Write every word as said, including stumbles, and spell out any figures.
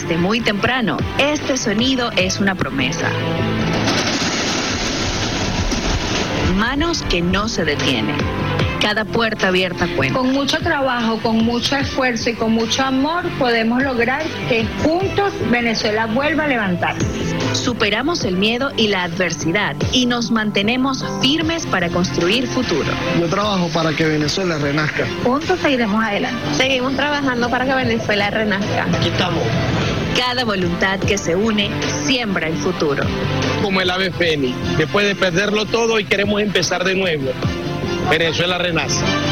desde muy temprano, este sonido es una promesa. Manos que no se detienen. Cada puerta abierta cuenta. Con mucho trabajo, con mucho esfuerzo y con mucho amor podemos lograr que juntos Venezuela vuelva a levantarse. Superamos el miedo y la adversidad y nos mantenemos firmes para construir futuro. Yo trabajo para que Venezuela renazca. Juntos seguiremos adelante. Seguimos trabajando para que Venezuela renazca. Aquí estamos. Cada voluntad que se une siembra el futuro. Como el ave fénix, después de perderlo todo y queremos empezar de nuevo. Venezuela renace.